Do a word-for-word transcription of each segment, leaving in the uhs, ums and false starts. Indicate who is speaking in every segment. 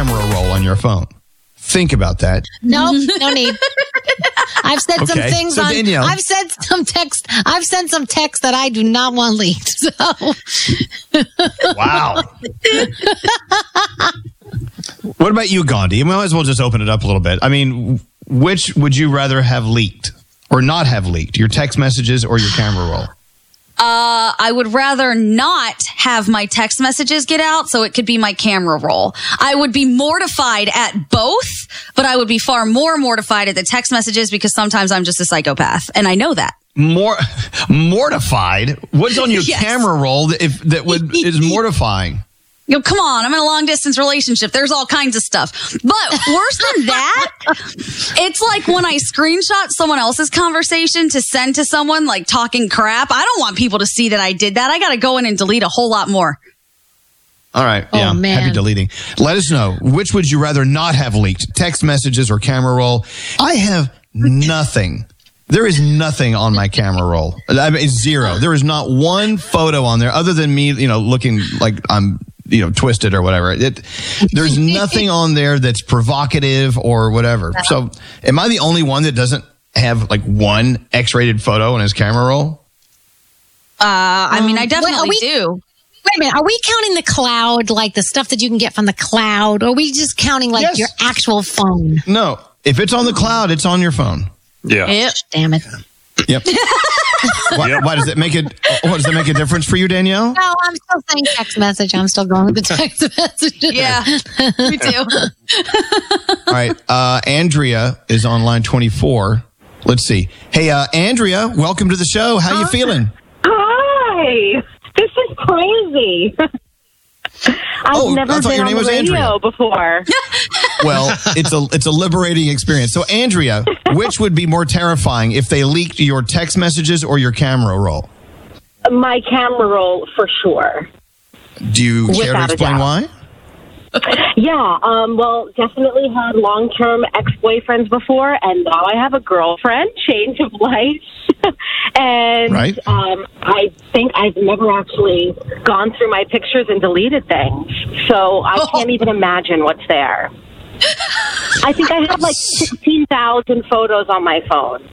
Speaker 1: camera roll on your phone? Think about that.
Speaker 2: No, no need. I've said
Speaker 1: Okay.
Speaker 2: some things
Speaker 1: So,
Speaker 2: on.
Speaker 1: Danielle-
Speaker 2: I've said some text. I've sent some text that I do not want leaked. So
Speaker 1: Wow. What about you, Gandhi? We might as well just open it up a little bit. I mean, which would you rather have leaked or not have leaked? Your text messages or your camera roll?
Speaker 3: Uh, I would rather not have my text messages get out, so it could be my camera roll. I would be mortified at both, but I would be far more mortified at the text messages because sometimes I'm just a psychopath, and I know that.
Speaker 1: More mortified? What's on your
Speaker 3: Yes.
Speaker 1: camera roll that, if, that would, is mortifying?
Speaker 3: You know, come on, I'm in a long distance relationship. There's all kinds of stuff. But worse than that, it's like when I screenshot someone else's conversation to send to someone like talking crap. I don't want people to see that I did that. I got to go in and delete a whole lot more.
Speaker 1: All right.
Speaker 2: Oh,
Speaker 1: yeah.
Speaker 2: man.
Speaker 1: Happy deleting. Let us know. Which would you rather not have leaked? Text messages or camera roll? I have nothing. There is nothing on my camera roll. I mean, it's zero. There is not one photo on there other than me, you know, looking like I'm, you know, twisted or whatever. It, there's nothing on there that's provocative or whatever. So am I the only one that doesn't have like one X-rated photo on his camera roll?
Speaker 3: Uh, I mean, I definitely
Speaker 2: are we-
Speaker 3: do.
Speaker 2: wait a minute. Are we counting the cloud, like the stuff that you can get from the cloud, or are we just counting like
Speaker 1: Yes.
Speaker 2: your actual phone?
Speaker 1: No. If it's on the cloud, it's on your phone.
Speaker 4: Yeah.
Speaker 3: Yep.
Speaker 2: Damn it.
Speaker 1: Yep. why,
Speaker 4: Yep.
Speaker 1: why does it make it? What does that make a difference for you, Danielle?
Speaker 2: No, I'm still saying text message. I'm still going with the text message.
Speaker 3: Yeah, me too.
Speaker 1: All right. Uh, Andrea is on line twenty-four. Let's see. Hey, uh, Andrea, welcome to the show. How you feeling?
Speaker 5: Hi. This is crazy. I've
Speaker 1: Oh, I
Speaker 5: never
Speaker 1: thought
Speaker 5: been
Speaker 1: your
Speaker 5: on
Speaker 1: name
Speaker 5: the
Speaker 1: was
Speaker 5: radio
Speaker 1: Andrea.
Speaker 5: before.
Speaker 1: Well, it's a it's a liberating experience. So, Andrea, which would be more terrifying if they leaked your text messages or your camera roll?
Speaker 5: My camera roll for sure.
Speaker 1: Do you care to
Speaker 5: Without a
Speaker 1: explain
Speaker 5: doubt.
Speaker 1: why?
Speaker 5: Yeah, um, well, definitely had long-term ex-boyfriends before, and now I have a girlfriend, change of life. and
Speaker 1: Right.
Speaker 5: um, I think I've never actually gone through my pictures and deleted things, so I can't even imagine what's there. I think I have like sixteen thousand photos on my phone.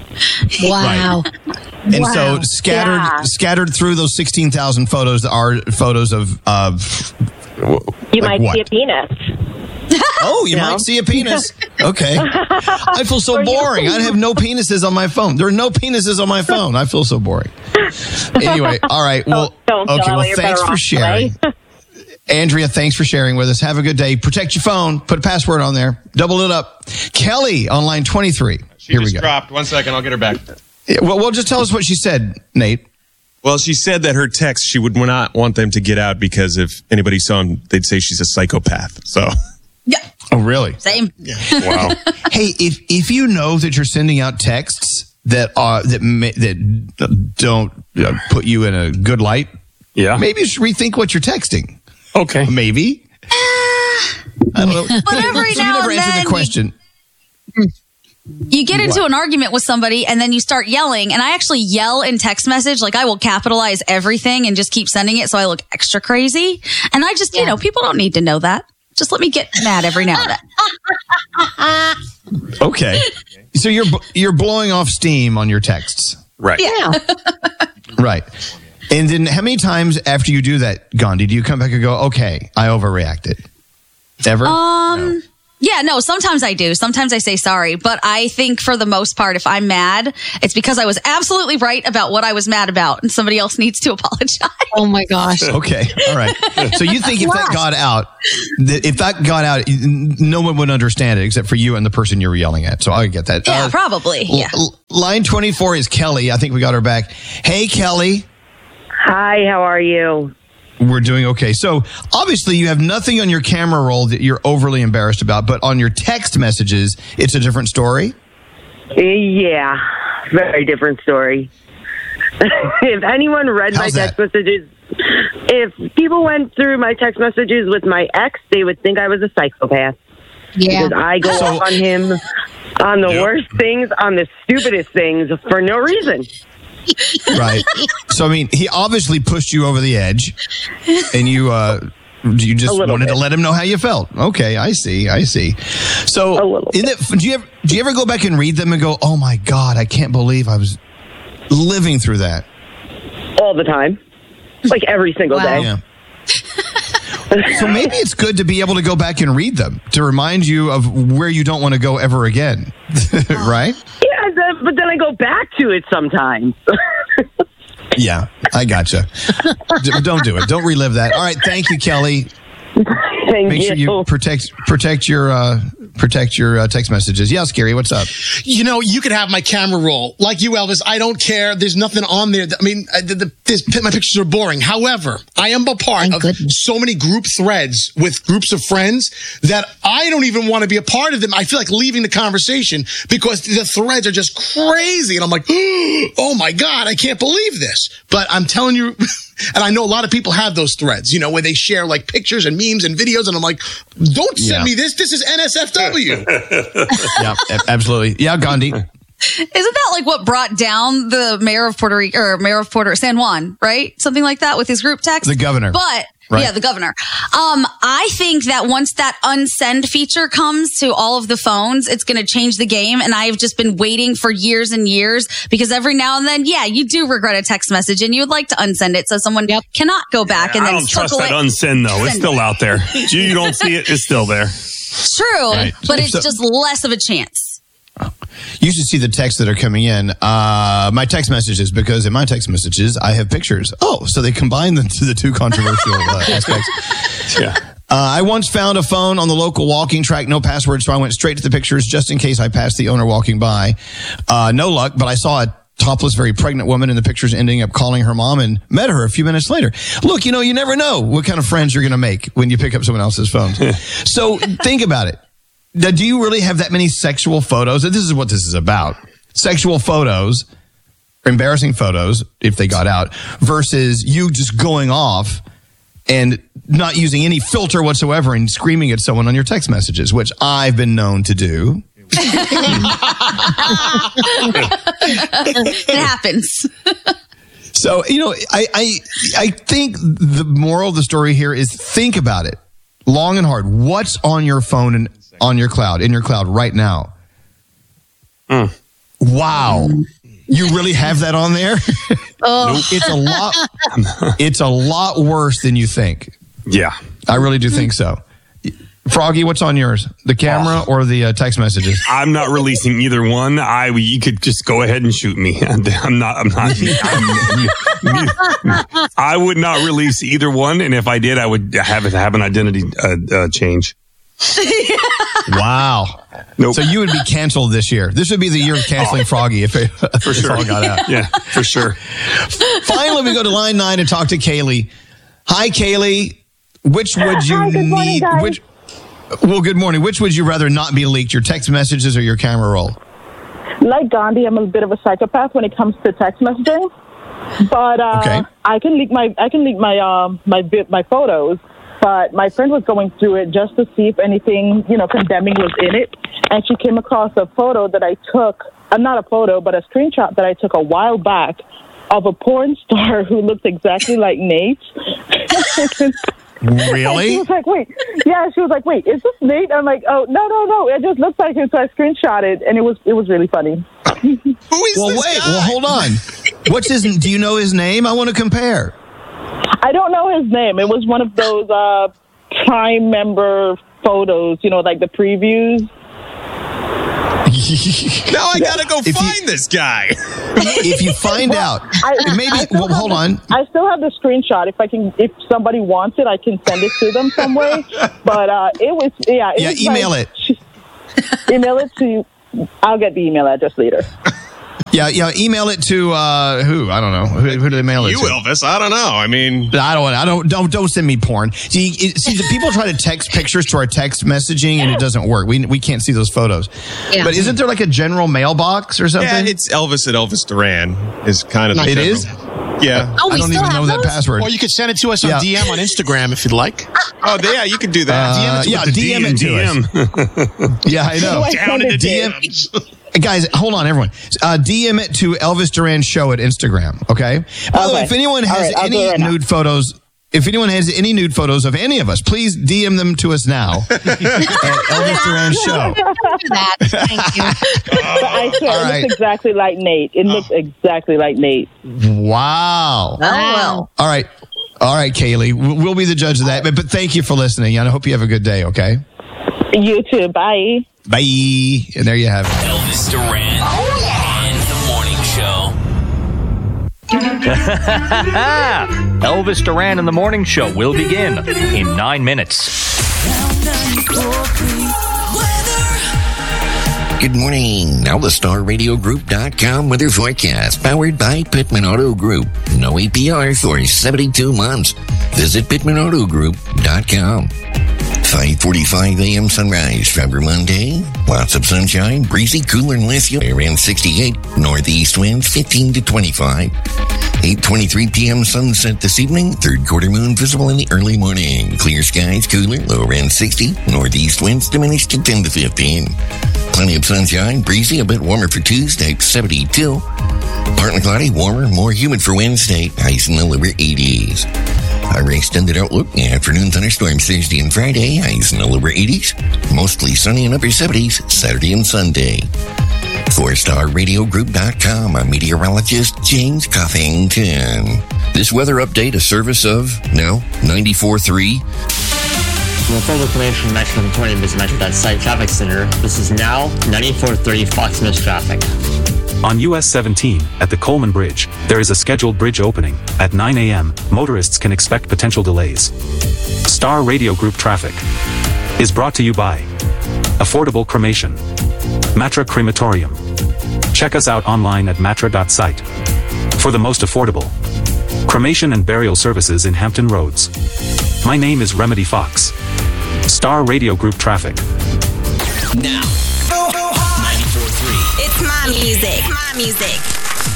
Speaker 2: Wow.
Speaker 1: And
Speaker 2: Wow.
Speaker 1: so, scattered
Speaker 5: Yeah.
Speaker 1: scattered through those sixteen thousand photos are photos of of
Speaker 5: You
Speaker 1: like
Speaker 5: might
Speaker 1: what?
Speaker 5: see a penis.
Speaker 1: Oh, you
Speaker 5: You
Speaker 1: might
Speaker 5: know?
Speaker 1: see a penis. Okay. I feel so
Speaker 5: Or you-
Speaker 1: boring. I have no penises on my phone. There are no penises on my phone. I feel so boring. Anyway, all right. Well,
Speaker 5: Don't feel
Speaker 1: okay.
Speaker 5: that
Speaker 1: Well,
Speaker 5: way. You're
Speaker 1: thanks
Speaker 5: better
Speaker 1: for
Speaker 5: off,
Speaker 1: sharing.
Speaker 5: right?
Speaker 1: Andrea, thanks for sharing with us. Have a good day. Protect your phone. Put a password on there. Double it up. Kelly on line twenty-three.
Speaker 6: She
Speaker 1: Here we
Speaker 6: just
Speaker 1: go.
Speaker 6: dropped. One second, I'll get her back.
Speaker 1: Yeah, well, well, just tell us what she said, Nate.
Speaker 4: Well, she said that her text, she would not want them to get out because if anybody saw them, they'd say she's a psychopath. So,
Speaker 3: Yeah,
Speaker 1: Oh, really?
Speaker 3: same.
Speaker 4: wow.
Speaker 1: Hey, if if you know that you're sending out texts that are that ma- that don't uh, put you in a good light,
Speaker 4: Yeah.
Speaker 1: maybe you should rethink what you're texting.
Speaker 4: Okay.
Speaker 1: Maybe. I don't know.
Speaker 3: But every
Speaker 1: So you
Speaker 3: now
Speaker 1: never
Speaker 3: and
Speaker 1: answered
Speaker 3: then
Speaker 1: the question.
Speaker 3: You get into an argument with somebody and then you start yelling. And I actually yell in text message. Like I will capitalize everything and just keep sending it so I look extra crazy. And I just, you know, people don't need to know that. Just let me get mad every now and then.
Speaker 1: Okay. So you're you're blowing off steam on your texts.
Speaker 4: Right.
Speaker 2: Yeah.
Speaker 1: Right. And then how many times after you do that, Gandhi, do you come back and go, okay, I overreacted? Ever?
Speaker 3: Um, yeah, no, sometimes I do. Sometimes I say sorry. But I think for the most part, if I'm mad, it's because I was absolutely right about what I was mad about. And somebody else needs to apologize.
Speaker 2: Oh my gosh.
Speaker 1: Okay. All right. So you think if that got out, that if that got out, no one would understand it except for you and the person you were yelling at. So I get that.
Speaker 3: Yeah,
Speaker 1: Uh,
Speaker 3: probably. Yeah.
Speaker 1: l- line twenty-four is Kelly. I think we got her back. Hey, Kelly.
Speaker 5: Hi, how are you?
Speaker 1: We're doing okay. So obviously you have nothing on your camera roll that you're overly embarrassed about, but on your text messages, it's a different story.
Speaker 7: Yeah, very different story. If anyone read
Speaker 1: How's
Speaker 7: my
Speaker 1: that?
Speaker 7: text messages, if people went through my text messages with my ex, they would think I was a psychopath.
Speaker 2: Yeah.
Speaker 7: Because I go
Speaker 1: So-
Speaker 7: off on him on the
Speaker 4: Yep.
Speaker 7: worst things, on the stupidest things for no reason.
Speaker 1: Right. So, I mean, he obviously pushed you over the edge and you, uh, You just
Speaker 7: A little
Speaker 1: wanted
Speaker 7: bit.
Speaker 1: to let him know how you felt. Okay, I see. I see. So,
Speaker 7: A little
Speaker 1: in it, do you ever do you ever go back and read them and go, "Oh my God, I can't believe I was living through that."
Speaker 7: All the time. Like every single
Speaker 3: Wow.
Speaker 7: day.
Speaker 1: Yeah. So maybe it's good to be able to go back and read them to remind you of where you don't want to go ever again, right?
Speaker 7: Yeah, then, but then I go back to it sometimes.
Speaker 1: Yeah, I gotcha. D- Don't do it. Don't relive that. All right, thank you, Kelly.
Speaker 7: Thank
Speaker 1: Make sure you protect protect your uh, protect your uh, text messages. Yeah, Scary, what's up?
Speaker 6: You know, you could have my camera roll. Like you, Elvis, I don't care. There's nothing on there. That, I mean, uh, the, the, this, my pictures are boring. However, I am a part
Speaker 2: Thank
Speaker 6: of
Speaker 2: goodness.
Speaker 6: so many group threads with groups of friends that I don't even want to be a part of them. I feel like leaving the conversation because the threads are just crazy. And I'm like, oh my God, I can't believe this. But I'm telling you, and I know a lot of people have those threads, you know, where they share like pictures and memes and videos. And I'm like, don't send
Speaker 1: Yeah.
Speaker 6: me this. This is N S F W.
Speaker 1: Yeah, a- absolutely. Yeah, Gandhi.
Speaker 3: Isn't that like what brought down the mayor of Puerto Rico or mayor of Puerto San Juan, right? Something like that with his group text.
Speaker 1: The governor.
Speaker 3: But
Speaker 1: Right.
Speaker 3: yeah, the governor. Um, I think that once that unsend feature comes to all of the phones, it's going to change the game. And I've just been waiting for years and years because every now and then, yeah, you do regret a text message and you would like to unsend it so someone cannot go back and
Speaker 8: I
Speaker 3: then
Speaker 8: don't trust
Speaker 3: circle
Speaker 8: that
Speaker 3: it.
Speaker 8: unsend though. It's
Speaker 3: Send
Speaker 8: still
Speaker 3: it.
Speaker 8: out there. You you don't see it. It's still there.
Speaker 3: True,
Speaker 1: Right.
Speaker 3: but it's
Speaker 1: So-
Speaker 3: just less of a chance.
Speaker 1: You should see the texts that are coming in. Uh, my text messages, because in my text messages, I have pictures. Oh, so they combine the, the two controversial uh, aspects.
Speaker 8: Yeah.
Speaker 1: Uh, I once found a phone on the local walking track, no password, so I went straight to the pictures just in case I passed the owner walking by. Uh, no luck, but I saw a topless, very pregnant woman in the pictures, ending up calling her mom and met her a few minutes later. Look, you know, you never know what kind of friends you're going to make when you pick up someone else's phone. So think about it. Now, do you really have that many sexual photos? This is what this is about. Sexual photos, embarrassing photos, if they got out, versus you just going off and not using any filter whatsoever and screaming at someone on your text messages, which I've been known to do.
Speaker 3: It happens.
Speaker 1: So, you know, I, I, I think the moral of the story here is think about it long and hard. What's on your phone and on your cloud, in your cloud right now?
Speaker 8: Mm.
Speaker 1: Wow. You really have that on there?
Speaker 3: Oh.
Speaker 1: It's a lot, it's a lot worse than you think.
Speaker 8: Yeah.
Speaker 1: I really do think so. Froggy, what's on yours? The camera
Speaker 8: Oh.
Speaker 1: or the uh, text messages?
Speaker 8: I'm not releasing either one. I you could just go ahead and shoot me. I'm not. I'm not. I'm, I would not release either one, and if I did, I would have it have an identity uh, uh, change.
Speaker 1: Wow.
Speaker 8: Nope.
Speaker 1: So you would be canceled this year. This would be the year of canceling Froggy if it,
Speaker 8: For
Speaker 1: if it
Speaker 8: sure.
Speaker 1: all got out.
Speaker 8: Yeah, for sure.
Speaker 1: Finally, we go to line nine and talk to Kaylee. Hi, Kaylee. Which would you
Speaker 9: Hi, good morning,
Speaker 1: need?
Speaker 9: guys.
Speaker 1: Which, well, good morning. Which would you rather not be leaked, your text messages or your camera roll?
Speaker 9: Like Gandhi, I'm a bit of a psychopath when it comes to text messaging. But uh,
Speaker 1: Okay.
Speaker 9: I can leak my I can leak my um my vi- my photos. But my friend was going through it just to see if anything, you know, condemning was in it, and she came across a photo that I took. Uh, not a photo, but a screenshot that I took a while back of a porn star who looked exactly like Nate. And she
Speaker 1: Really?
Speaker 9: was like, wait, yeah, she was like, wait, is this Nate? I'm like, oh, no, no, no, it just looks like him. So I screenshotted, and it was it was really funny.
Speaker 6: Who is
Speaker 1: Well,
Speaker 6: this
Speaker 1: wait.
Speaker 6: guy?
Speaker 1: Well, hold on. What's his? Do you know his name? I want to compare.
Speaker 9: I don't know his name. It was one of those uh, Prime member photos, you know, like the previews.
Speaker 4: Now I gotta go
Speaker 1: If you-
Speaker 4: find this guy.
Speaker 1: If you find out,
Speaker 9: I,
Speaker 1: maybe.
Speaker 9: I still
Speaker 1: Well,
Speaker 9: have
Speaker 1: hold
Speaker 9: the-
Speaker 1: on.
Speaker 9: I still have the screenshot. If I can, if somebody wants it, I can send it to them some way. But uh, it was, yeah. It
Speaker 1: Yeah,
Speaker 9: was
Speaker 1: email
Speaker 9: like,
Speaker 1: it.
Speaker 9: Email it to. I'll get the email address later.
Speaker 1: Yeah, yeah. Email it to uh, who? I don't know. Who, who do they mail it
Speaker 4: You,
Speaker 1: to?
Speaker 4: Elvis. I don't know. I mean,
Speaker 1: I don't want. I don't. Don't. Don't send me porn. See, it, see, the people try to text pictures to our text messaging, and it doesn't work. We we can't see those photos.
Speaker 2: Yeah.
Speaker 1: But isn't there like a general mailbox or something?
Speaker 4: yeah, it's Elvis at Elvis Duran is kind of the
Speaker 1: It
Speaker 4: general-
Speaker 1: is?
Speaker 4: Yeah.
Speaker 2: Oh, we
Speaker 1: I don't
Speaker 2: still
Speaker 1: even
Speaker 2: have
Speaker 1: know that
Speaker 2: those?
Speaker 1: password.
Speaker 6: Or you could send it to us on
Speaker 1: Yeah.
Speaker 6: D M on Instagram if you'd like.
Speaker 4: Oh, yeah, you could do that.
Speaker 1: Uh, yeah, D M it to us. Yeah, I know.
Speaker 4: Down in the
Speaker 1: D M.
Speaker 4: D Ms.
Speaker 1: Guys, hold on, everyone. Uh, D M it to Elvis Duran Show at Instagram. Okay. By the way,
Speaker 9: Okay.
Speaker 1: if anyone
Speaker 9: All
Speaker 1: has
Speaker 9: right, I'll do
Speaker 1: any
Speaker 9: it right now.
Speaker 1: nude photos if anyone has any nude photos of any of us, please D M them to us now at Elvis Duran Show.
Speaker 2: That. Thank you.
Speaker 9: But I swear,
Speaker 1: All
Speaker 9: it
Speaker 1: right.
Speaker 9: looks exactly like Nate. It looks exactly like Nate.
Speaker 1: Wow.
Speaker 3: Oh, well.
Speaker 1: All right. All right, Kaylee. W- We'll be the judge of that. But, but thank you for listening, and I hope you have a good day, okay?
Speaker 9: You too. Bye.
Speaker 1: Bye. And there you have it.
Speaker 10: Elvis Duran and the Morning Show.
Speaker 11: Elvis Duran and the Morning Show will begin in nine minutes.
Speaker 12: Good morning. Now the Star Radio Group dot com weather forecast, powered by Pittman Auto Group. No A P R for seventy-two months. Visit Pittman Auto Group dot com. five forty-five a.m. sunrise, February Monday. Lots of sunshine, breezy, cooler and less humid. Around sixty-eight. Northeast winds fifteen to twenty-five. eight twenty-three p.m. sunset this evening. Third quarter moon visible in the early morning. Clear skies, cooler, low around sixty. Northeast winds diminished to ten to fifteen. Plenty of sunshine, breezy, a bit warmer for Tuesday, seventy-two. Partly cloudy, warmer, more humid for Wednesday, highs in the lower eighties. Our extended outlook, afternoon thunderstorms Thursday and Friday, highs in the lower eighties. Mostly sunny and upper seventies, Saturday and Sunday. four star radio group dot com, I'm meteorologist James Coffington. This weather update, a service of, no, ninety-four point three.
Speaker 13: From full information from Metro twenty Business Metro dot site traffic center, this is now ninety-four point three Fox News traffic.
Speaker 14: On U S seventeen, at the Coleman Bridge, there is a scheduled bridge opening. At nine a.m., motorists can expect potential delays. Star Radio Group traffic is brought to you by Affordable Cremation, Matra Crematorium. Check us out online at matra dot site for the most affordable cremation and burial services in Hampton Roads. My name is Remedy Fox. Star Radio Group traffic.
Speaker 10: Now, ninety-four point three.
Speaker 15: It's my music. My music.